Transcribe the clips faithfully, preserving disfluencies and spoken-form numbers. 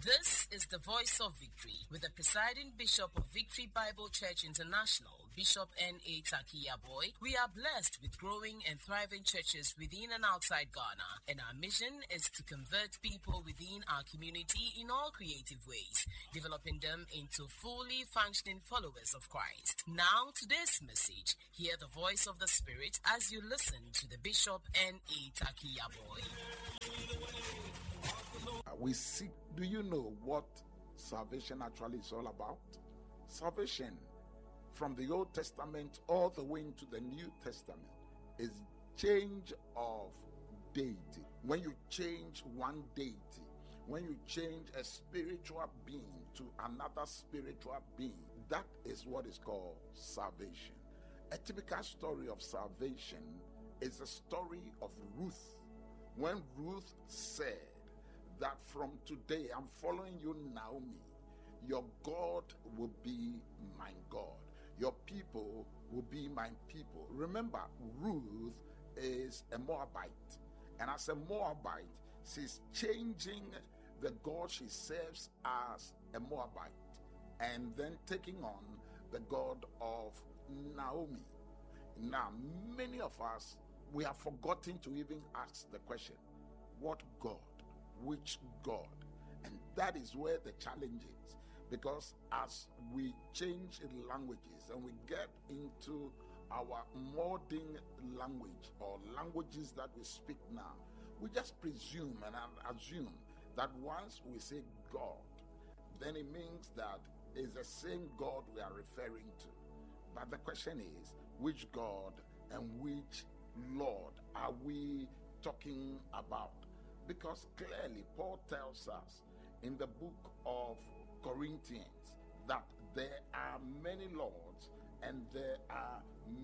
This is the Voice of Victory with the presiding Bishop of Victory Bible Church International, Bishop N A Takiyaboy. We are blessed with growing and thriving churches within and outside Ghana, and our mission is to convert people within our community in all creative ways, developing them into fully functioning followers of Christ. Now, today's message, hear the voice of the Spirit as you listen to the Bishop N A Takiyaboy. We seek, do you know what salvation actually is all about? Salvation from the Old Testament all the way into the New Testament is change of deity. When you change one deity, when you change a spiritual being to another spiritual being, that is what is called salvation. A typical story of salvation is the story of Ruth. When Ruth said that from today I'm following you, Naomi, your God will be my God. Your people will be my people. Remember, Ruth is a Moabite. And as a Moabite, she's changing the God she serves as a Moabite and then taking on the God of Naomi. Now, many of us, we have forgotten to even ask the question, what God? Which God? And that is where the challenge is, because as we change languages and we get into our modern language or languages that we speak now, we just presume and assume that once we say God, then it means that it's the same God we are referring to. But the question is, which God and which Lord are we talking about? Because clearly Paul tells us in the book of Corinthians that there are many lords and there are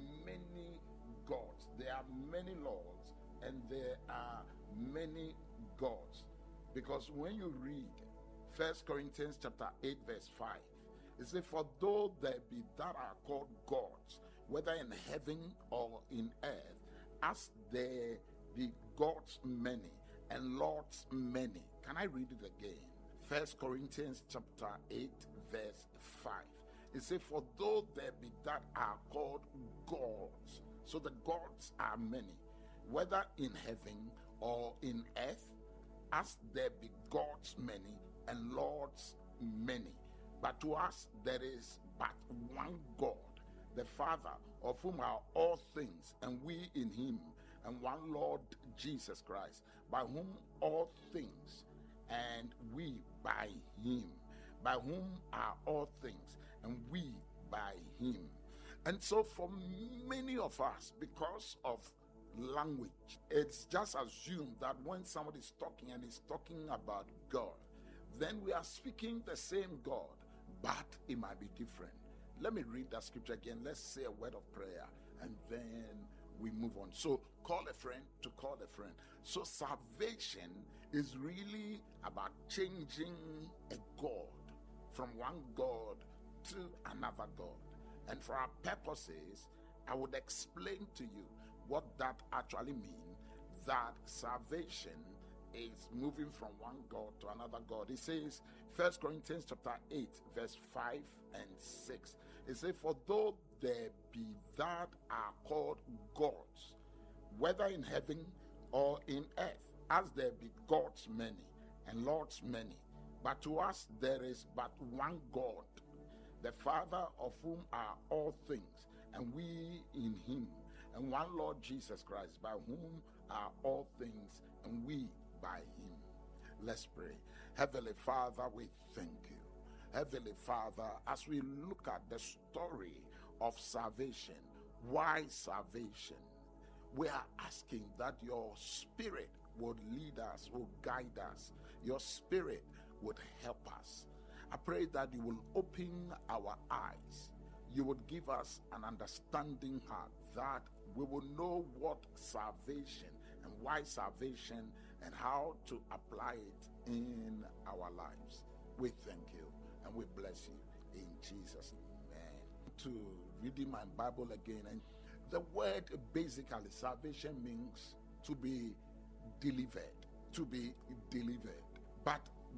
many gods. There are many lords and there are many gods. Because when you read First Corinthians chapter eight verse five, it says, for though there be that are called gods, whether in heaven or in earth, as there be gods many, and lords many. Can I read it again? First Corinthians chapter eight verse five. It says, for though there be that are called gods, so the gods are many, whether in heaven or in earth, as there be gods many and lords many. But to us there is but one God, the Father, of whom are all things, and we in him, and one Lord Jesus Christ, by whom all things, and we by him, by whom are all things, and we by him. And so for many of us, because of language, it's just assumed that when somebody is talking and is talking about God, then we are speaking the same God, but it might be different. Let me read that scripture again. Let's say a word of prayer, and then we move on. So call a friend to call a friend. So salvation is really about changing a God from one God to another God. And for our purposes, I would explain to you what that actually means, that salvation is moving from one God to another God. It says, First Corinthians chapter eight, verse five and six. It says, for though there be that are called gods, whether in heaven or in earth, as there be gods many and lords many, but to us there is but one God, the Father, of whom are all things, and we in him, and one Lord Jesus Christ, by whom are all things, and we by him. Let's pray. Heavenly Father, we thank you. Heavenly Father, as we look at the story of salvation, why salvation? We are asking that your Spirit would lead us, would guide us. Your Spirit would help us. I pray that you will open our eyes. You would give us an understanding heart, that we will know what salvation and why salvation and how to apply it in our lives. We thank you and we bless you in Jesus' name. To reading my Bible again, and the word basically salvation means to be delivered, to be delivered. But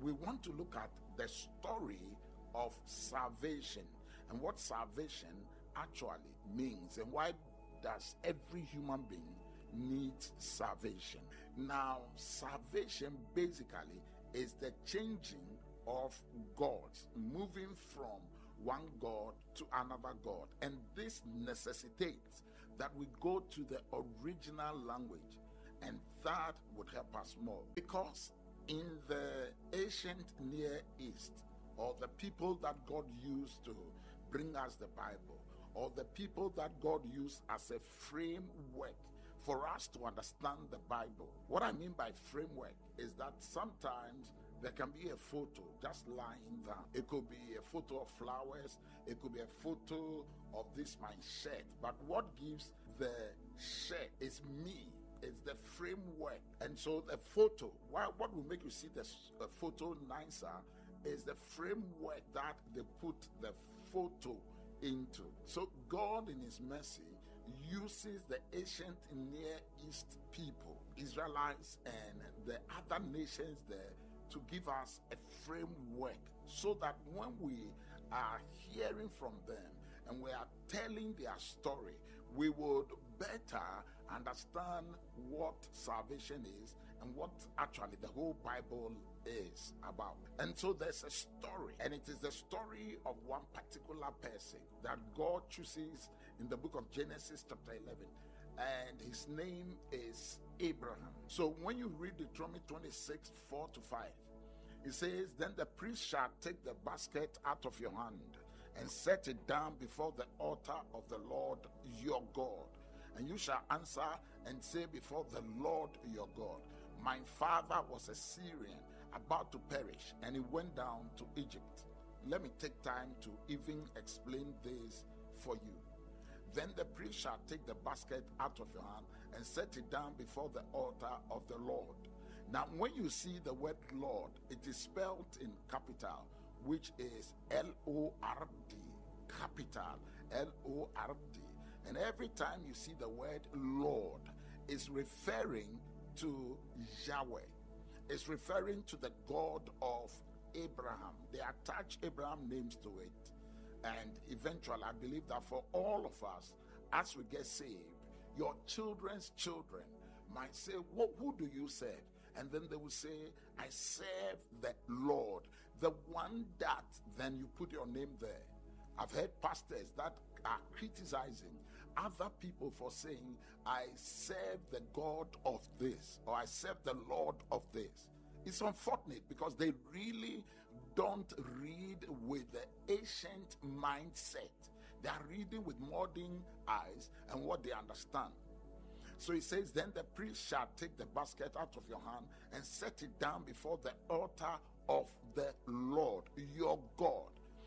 we want to look at the story of salvation and what salvation actually means and why does every human being need salvation. Now, salvation basically is the changing of gods, moving from one God to another God. And this necessitates that we go to the original language, and that would help us more. Because in the ancient Near East, or the people that God used to bring us the Bible, or the people that God used as a framework for us to understand the Bible. What I mean by framework is that sometimes there can be a photo just lying down. It could be a photo of flowers. It could be a photo of this, my shirt. But what gives the shirt is me. It's the framework. And so the photo, what will make you see the uh, photo nicer is the framework that they put the photo into. So God in his mercy uses the ancient Near East people, Israelites and the other nations there, to give us a framework so that when we are hearing from them and we are telling their story, we would better understand what salvation is and what actually the whole Bible is about. And so there's a story, and it is the story of one particular person that God chooses in the book of Genesis chapter eleven, and his name is Abraham. So when you read Deuteronomy twenty-six, four to five, it says, "Then the priest shall take the basket out of your hand and set it down before the altar of the Lord your God. And you shall answer and say before the Lord your God, my father was a Syrian about to perish, and he went down to Egypt." Let me take time to even explain this for you. "Then the priest shall take the basket out of your hand and set it down before the altar of the Lord." Now, when you see the word Lord, it is spelled in capital, which is L O R D, capital L O R D. And every time you see the word Lord, it's referring to Yahweh. It's referring to the God of Abraham. They attach Abraham names to it. And eventually, I believe that for all of us, as we get saved, your children's children might say, "What, who do you serve?" And then they will say, "I serve the Lord," the one that, then you put your name there. I've heard pastors that are criticizing other people for saying, "I serve the God of this," or "I serve the Lord of this." It's unfortunate because they really don't read with the ancient mindset. They are reading with modern eyes and what they understand. So he says, "Then the priest shall take the basket out of your hand and set it down before the altar of the Lord your God.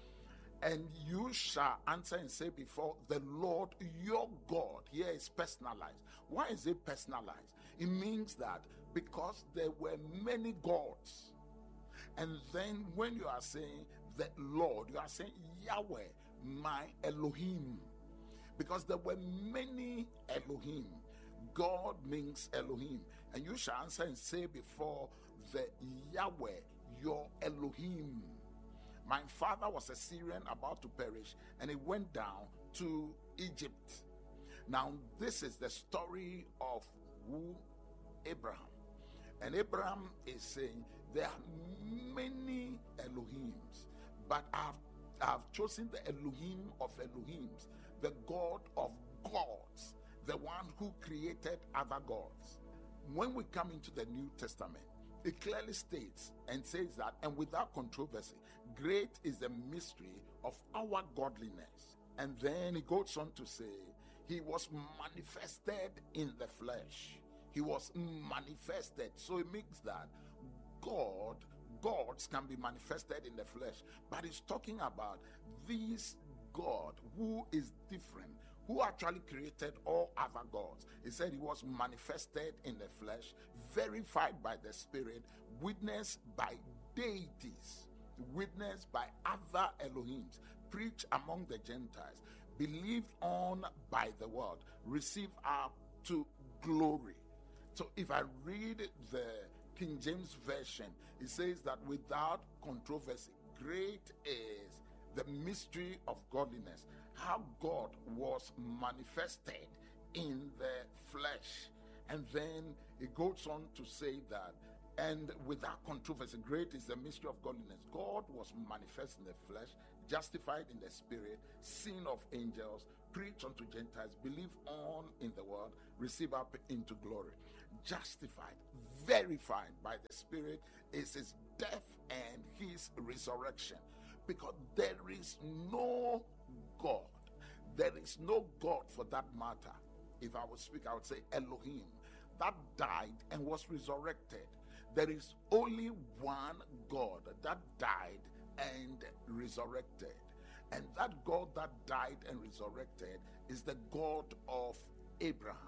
And you shall answer and say before the Lord your God." Here is personalized. Why is it personalized? It means that because there were many gods. And then when you are saying the Lord, you are saying Yahweh, my Elohim. Because there were many Elohim. God means Elohim. And you shall answer and say before the Yahweh, your Elohim. My father was a Syrian about to perish, and he went down to Egypt. Now, this is the story of who? Abraham. And Abraham is saying, there are many Elohims, but I've, I've chosen the Elohim of Elohims, the God of gods, the one who created other gods. When we come into the New Testament, it clearly states and says that, and without controversy, great is the mystery of our godliness. And then he goes on to say, he was manifested in the flesh. He was manifested. So it means that God, gods can be manifested in the flesh. But he's talking about this God who is different, who actually created all other gods. He said he was manifested in the flesh, verified by the Spirit, witnessed by deities, witnessed by other Elohims, preached among the Gentiles, believed on by the world, received up to glory. So if I read the King James Version, it says that without controversy, great is the mystery of godliness, how God was manifested in the flesh. And then it goes on to say that, and without controversy, great is the mystery of godliness. God was manifest in the flesh, justified in the spirit, seen of angels, preached unto Gentiles, believe on in the world, receive up into glory. Justified, verified by the spirit is his death and his resurrection. Because there is no God. There is no God for that matter. If I would speak, I would say Elohim, that died and was resurrected. There is only one God that died and resurrected. And that God that died and resurrected is the God of Abraham.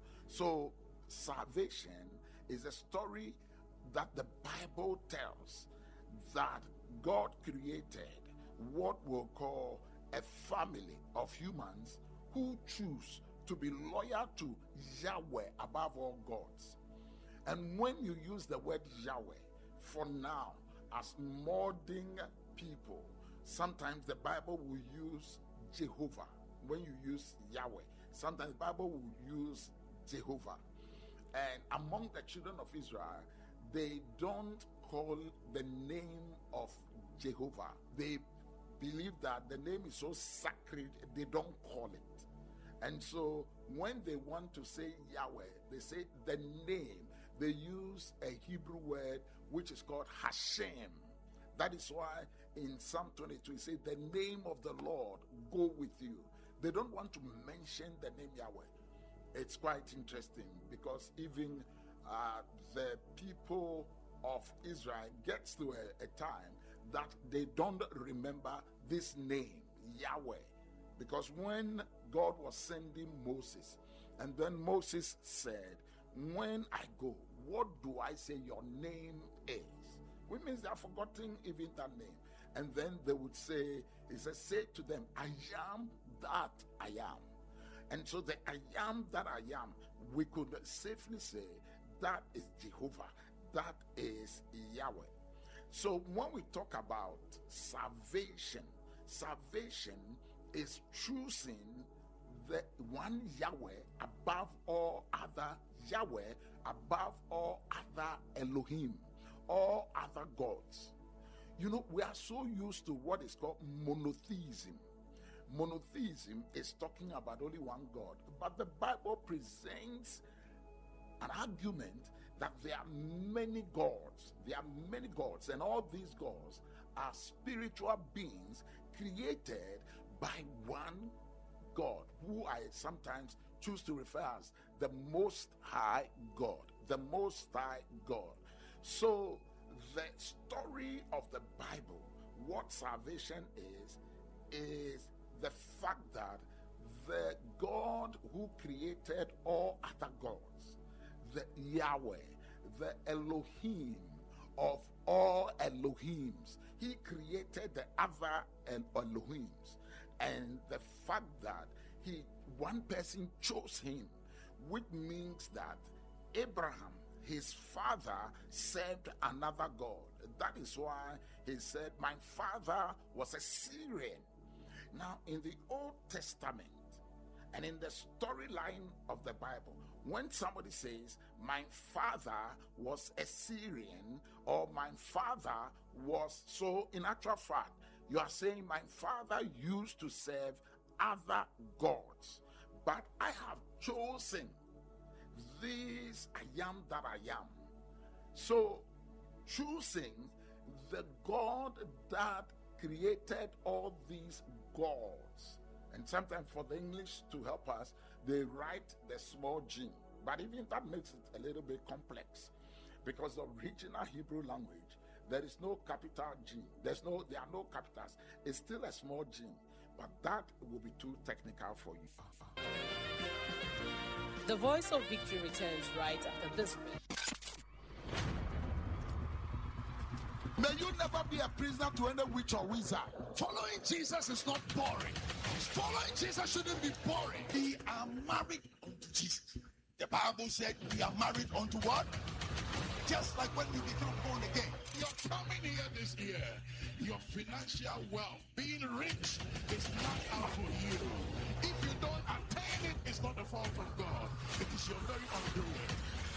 So salvation is a story that the Bible tells, that God created what we'll call a family of humans who choose to be loyal to Yahweh above all gods. And when you use the word Yahweh for now as modern people, sometimes the Bible will use Jehovah. When you use Yahweh, sometimes the Bible will use Jehovah. And among the children of Israel, they don't call the name of Jehovah. They believe that the name is so sacred, they don't call it. And so when they want to say Yahweh, they say the name. They use a Hebrew word which is called Hashem. That is why in Psalm twenty-two it says, the name of the Lord go with you. They don't want to mention the name Yahweh. It's quite interesting because even uh, the people of Israel gets to a, a time that they don't remember this name, Yahweh. Because when God was sending Moses, and then Moses said, when I go, what do I say your name is? Which means they have forgotten even that name. And then they would say, he says, say to them, I am that I am. And so the I am that I am, we could safely say that is Jehovah, that is Yahweh. So when we talk about salvation, salvation is choosing the one Yahweh above all other Yahweh, above all other Elohim, all other gods. You know, we are so used to what is called monotheism. Monotheism is talking about only one God. But the Bible presents an argument that there are many gods. There are many gods, and all these gods are spiritual beings created by one God, who I sometimes choose to refer as the Most High God. The Most High God. So the story of the Bible, what salvation is, is the fact that the God who created all other gods, the Yahweh, the Elohim of all Elohims, he created the other Elohims. And the fact that he, one person chose him, which means that Abraham, his father, served another God. That is why he said, my father was a Syrian. Now, in the Old Testament and in the storyline of the Bible, when somebody says, my father was a Syrian, or my father was, so in actual fact, you are saying my father used to serve other gods, but I have chosen this I am that I am. So choosing the God that created all these gods. And sometimes for the English to help us, they write the small g. But even that makes it a little bit complex, because the original Hebrew language, there is no capital G. There's no, there are no capitals. It's still a small g, but that will be too technical for you. The Voice of Victory returns right after this break. May you never be a prisoner to any witch or wizard. Following Jesus is not boring. Following Jesus shouldn't be boring. We are married unto Jesus. The Bible said we are married unto what? Just like when you become born again. You're coming here this year. Your financial wealth, being rich, is not out for you. If you don't attain it, it's not the fault of God. It is your very undoing.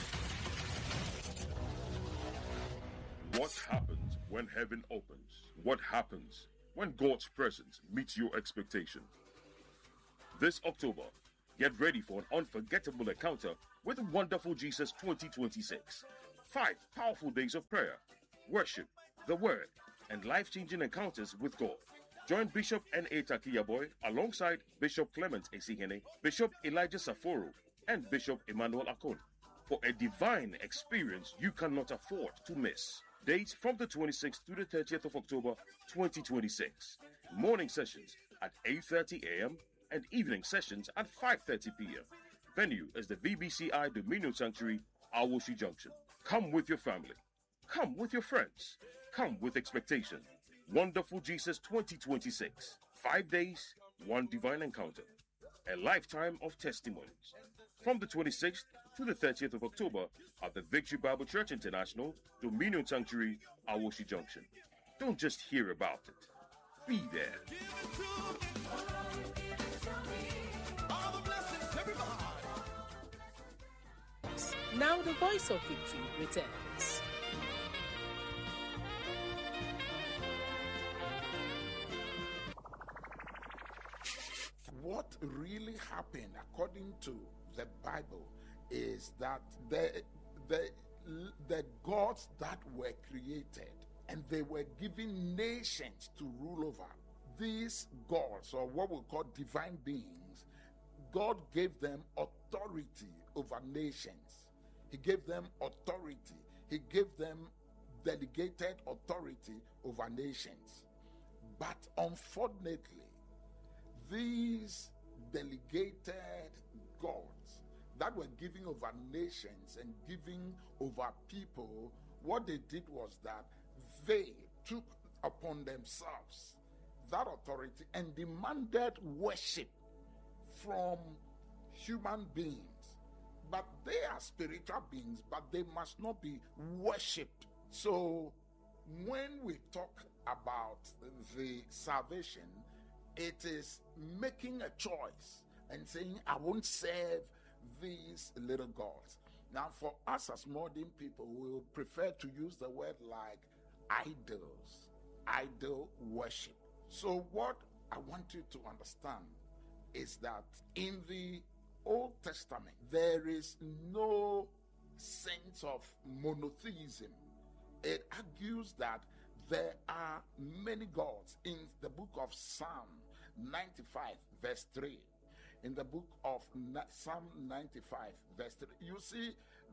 What happens when heaven opens? What happens when God's presence meets your expectation? This October, get ready for an unforgettable encounter with Wonderful Jesus twenty twenty-six. Five powerful days of prayer, worship, the word, and life-changing encounters with God. Join Bishop N A Takiyaboy alongside Bishop Clement Esihene, Bishop Elijah Saforo, and Bishop Emmanuel Akon for a divine experience you cannot afford to miss. Dates from the twenty-sixth to the thirtieth of October twenty twenty-six. Morning sessions at eight thirty a.m. and evening sessions at five thirty p.m. Venue is the V B C I Dominion Sanctuary, Awoshi Junction. Come with your family. Come with your friends. Come with expectation. Wonderful Jesus twenty twenty-six. Five days, one divine encounter. A lifetime of testimonies. From the twenty-sixth to the thirtieth of October at the Victory Bible Church International, Dominion Sanctuary, Awoshi Junction. Don't just hear about it. Be there. Now the Voice of Victory returns. What really happened, according to the Bible, is that the, the, the gods that were created and they were given nations to rule over. These gods, or what we call divine beings, God gave them authority over nations. He gave them authority. He gave them delegated authority over nations. But unfortunately, these delegated gods that were giving over nations and giving over people, what they did was that they took upon themselves that authority and demanded worship from human beings. But they are spiritual beings, but they must not be worshipped. So when we talk about the salvation, it is making a choice and saying, I won't serve these little gods. Now, for us as modern people, we will prefer to use the word like idols, idol worship. So what I want you to understand is that in the Old Testament, there is no sense of monotheism. It argues that there are many gods. In the book of Psalm ninety-five, verse three, in the book of Psalm ninety-five, verse three, you see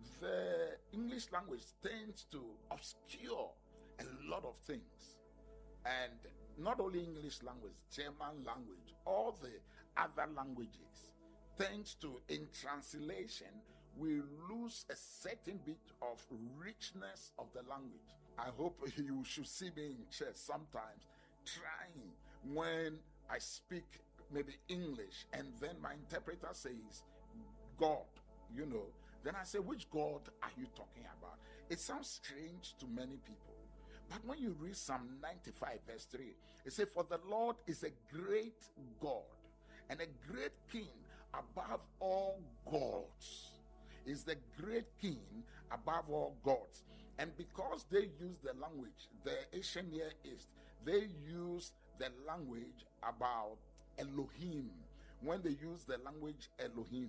the English language tends to obscure a lot of things. And not only English language, German language, all the other languages, thanks to, in translation, we lose a certain bit of richness of the language. I hope you should see me in church sometimes trying when I speak maybe English and then my interpreter says God, you know, then I say, which God are you talking about? It sounds strange to many people. But when you read Psalm ninety-five, verse three, it says, for the Lord is a great God and a great King above all gods. Is the great King above all gods. And because they use the language, the Asian Near East, they use the language about Elohim. When they use the language Elohim,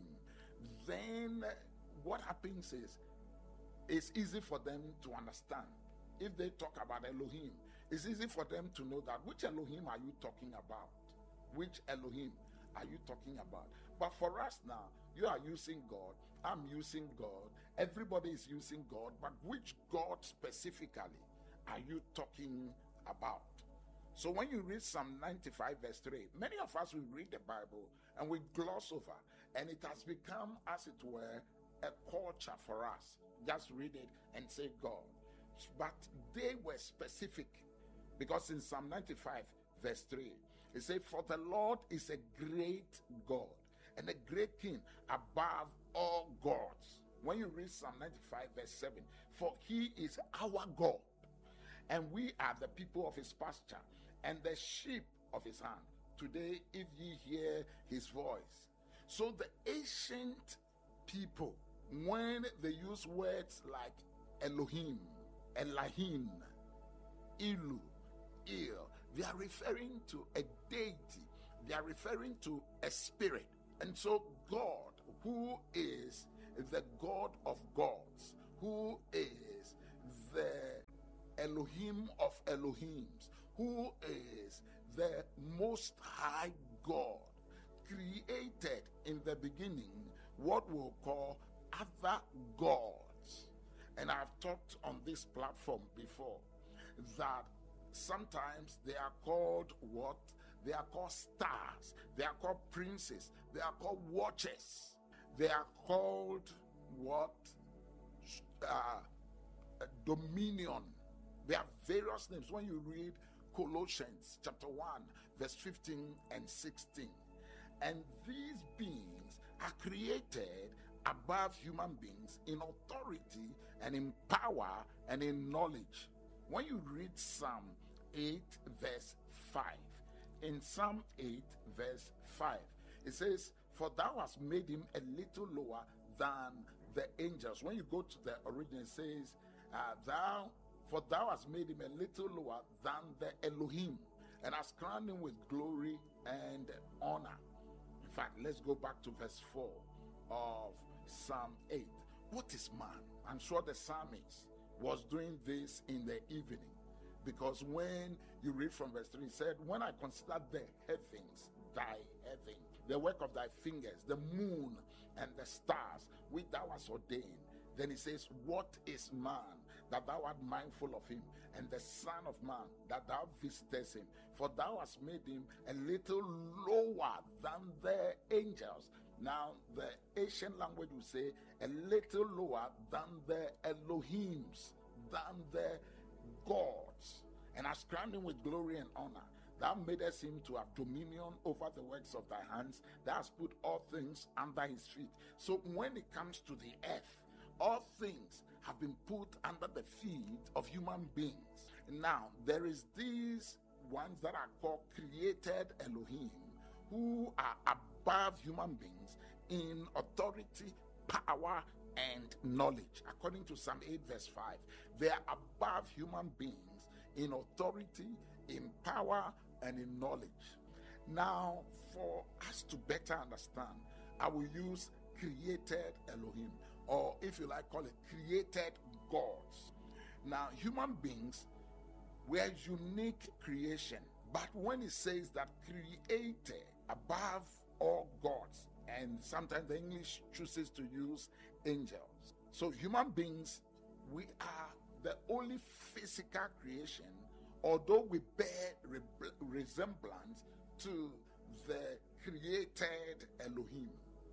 then what happens is, it's easy for them to understand. If they talk about Elohim, it's easy for them to know that which Elohim are you talking about? Which Elohim are you talking about? But for us now, you are using God, I'm using God, everybody is using God, but which God specifically are you talking about? So when you read Psalm ninety-five, verse three, many of us will read the Bible and we gloss over, and it has become, as it were, a culture for us. Just read it and say God. But they were specific, because in Psalm ninety-five, verse three, it says, for the Lord is a great God and a great King above all gods. When you read Psalm ninety-five, verse seven, for he is our God, and we are the people of his pasture, and the sheep of his hand. Today, if ye hear his voice. So the ancient people, when they use words like Elohim, Elohim, Ilu, Il, they are referring to a deity. They are referring to a spirit. And so God, who is the God of gods, who is the Elohim of Elohims, who is the Most High God, created in the beginning what we'll call other gods. And I've talked on this platform before that sometimes they are called what? They are called stars. They are called princes. They are called watches. They are called what? Uh, dominion. They have various names. When you read Colossians chapter one, verse fifteen and sixteen. And these beings are created above human beings in authority and in power and in knowledge. When you read Psalm eight, verse five, in Psalm eight, verse five, it says, for thou hast made him a little lower than the angels. When you go to the original, it says, uh, thou, for thou hast made him a little lower than the Elohim, and hast crowned him with glory and honor. In fact, let's go back to verse four of Psalm eight. What is man? I'm sure the psalmist was doing this in the evening, because when you read from verse three, it said, when I consider the heavens, thy heaven, the work of thy fingers, the moon and the stars, which thou hast ordained. Then he says, what is man, that thou art mindful of him, and the son of man, that thou visitest him? For thou hast made him a little lower than the angels. Now, the ancient language will say a little lower than the Elohims, than the gods, and has crowned him with glory and honor. Thou madest him to have dominion over the works of thy hands. Thou hast put all things under his feet. So when it comes to the earth, all things have been put under the feet of human beings. Now, there is these ones that are called created Elohim, who are above human beings in authority, power, and knowledge. According to Psalm eight, verse five, they are above human beings in authority, in power, and in knowledge. Now, for us to better understand, I will use created Elohim, or if you like, call it created gods. Now, human beings were unique creation, but when it says that created above all gods, and sometimes the English chooses to use angels. So human beings, we are the only physical creation, although we bear re- resemblance to the created Elohim.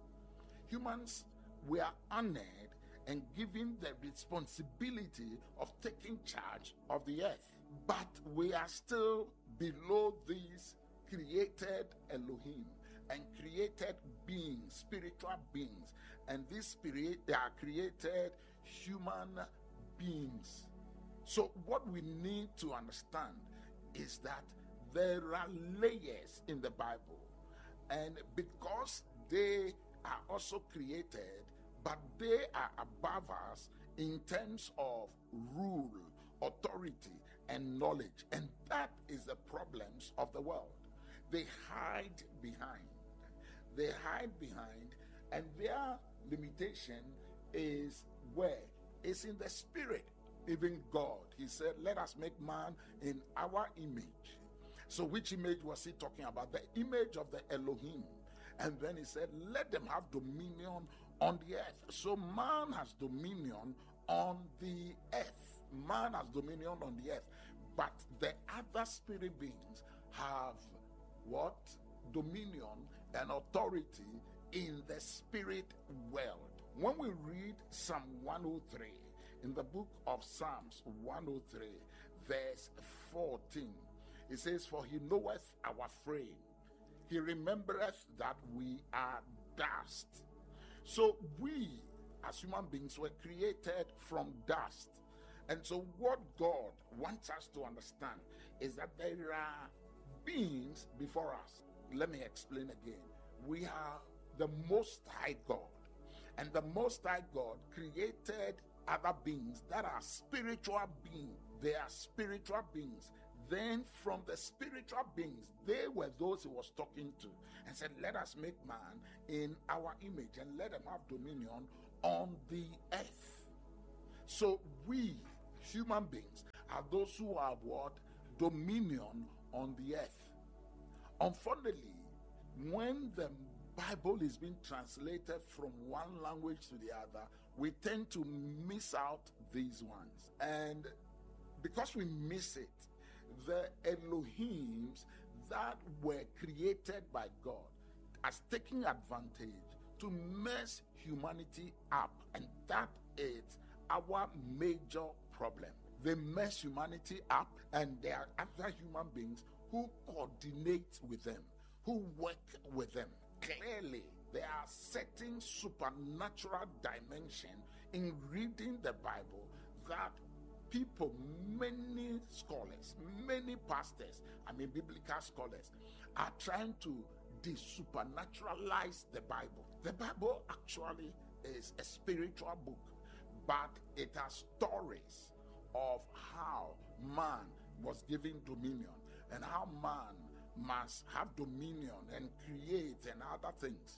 Humans were honored and given the responsibility of taking charge of the earth, but we are still below these created Elohim and created beings, spiritual beings, and these spirit they are created human beings. So what we need to understand is that there are layers in the Bible, and because they are also created, but they are above us in terms of rule, authority, and knowledge, and that is the problems of the world. They hide behind. They hide behind, and their limitation is where? It's in the spirit. Even God, he said, let us make man in our image. So which image was he talking about? The image of the Elohim. And then he said, let them have dominion on the earth. So man has dominion on the earth. Man has dominion on the earth. But the other spirit beings have what? Dominion and authority in the spirit world. When we read Psalm one oh three, in the book of Psalms one oh three, verse fourteen, it says, for he knoweth our frame. He remembereth that we are dust. So we as human beings, were created from dust. And so what God wants us to understand is that there are beings before us. Let me explain again. We are the Most High God. And the Most High God created other beings that are spiritual beings. They are spiritual beings. Then from the spiritual beings, they were those he was talking to and said, let us make man in our image and let them have dominion on the earth. So we, human beings, are those who have what? Dominion on the earth. Unfortunately, when the Bible is being translated from one language to the other, we tend to miss out these ones. And because we miss it, the Elohims that were created by God as taking advantage to mess humanity up. And that is our major problem. They mess humanity up, and there are other human beings who coordinate with them, who work with them. Clearly, there are certain supernatural dimension in reading the Bible that people, many scholars, many pastors, I mean biblical scholars, are trying to de-supernaturalize the Bible. The Bible actually is a spiritual book, but it has stories of how man was given dominion and how man must have dominion and create and other things.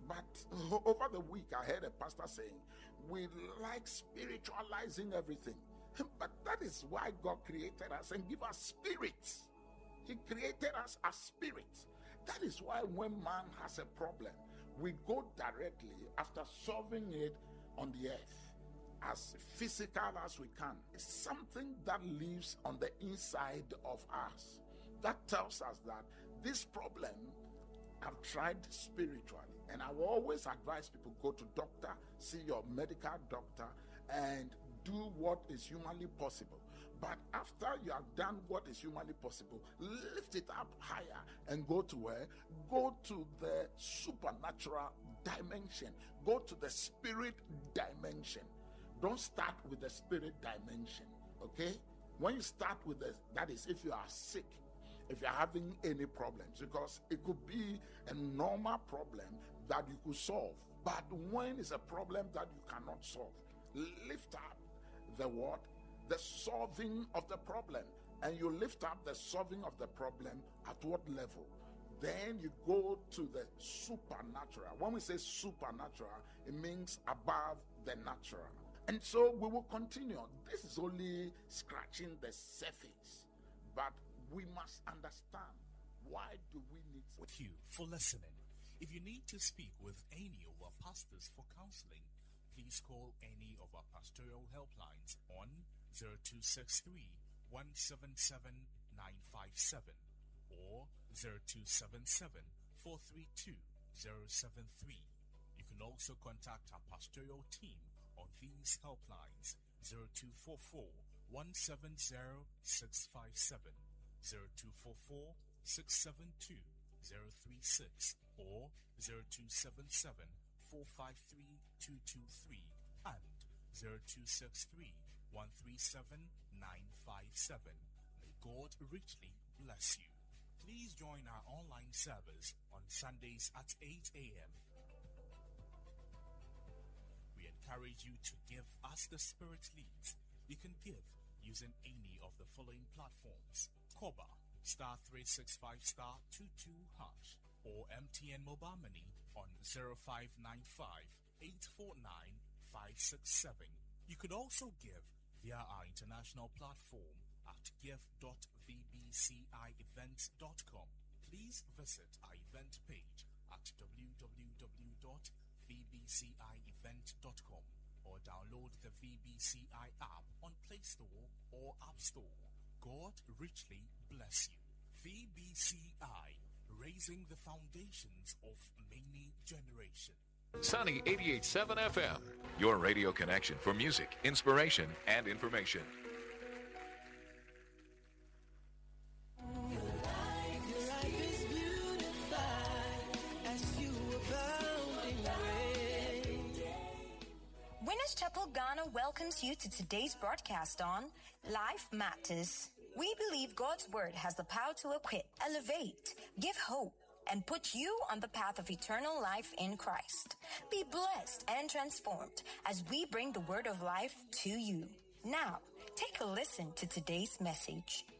But over the week, I heard a pastor saying, we like spiritualizing everything. But that is why God created us and give us spirits. He created us as spirits. That is why when man has a problem, we go directly after solving it on the earth as physical as we can. It's something that lives on the inside of us. That tells us that this problem, I've tried spiritually. And I will always advise people, go to doctor, see your medical doctor, and do what is humanly possible. But after you have done what is humanly possible, lift it up higher and go to where? Go to the supernatural dimension. Go to the spirit dimension. Don't start with the spirit dimension, okay? When you start with the, that is if you are sick, if you're having any problems, because it could be a normal problem that you could solve. But when it's a problem that you cannot solve, lift up the what? The solving of the problem. And you lift up the solving of the problem at what level? Then you go to the supernatural. When we say supernatural, it means above the natural. And so we will continue. This is only scratching the surface. But we must understand, why do we need... With you for listening. If you need to speak with any of our pastors for counseling, please call any of our pastoral helplines on zero two six three, one seven seven, nine five seven or zero two seven seven, four three two, zero seven three. You can also contact our pastoral team on these helplines zero two four four, one seven zero, six five seven, zero two four four, six seven two, zero three six or zero two seven seven, four five three, two two three and zero two six three, one three seven, nine five seven. May God richly bless you. Please join our online service on Sundays at eight a.m. We encourage you to give as the Spirit leads. You can give using any of the following platforms: Koba, star three six five star two two hash, or M T N Mobile Money on zero five nine five, eight four nine, five six seven. You could also give via our international platform at give dot v b c i events dot com. Please visit our event page at w w w dot v b c i event dot com or download the V B C I app on Play Store or App Store. God richly bless you. V B C I, raising the foundations of many generations. Sunny eighty-eight point seven F M, your radio connection for music, inspiration, and information. welcomes you to today's broadcast on Life Matters. We believe God's Word has the power to equip, elevate, give hope, and put you on the path of eternal life in Christ. Be blessed and transformed as we bring the Word of life to you. Now, take a listen to today's message.